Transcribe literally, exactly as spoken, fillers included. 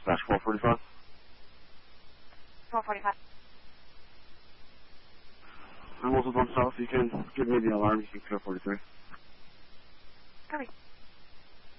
Dispatch four forty-five. four forty-five. Hamilton's on south. You can give me the alarm. You can clear forty-three. Copy.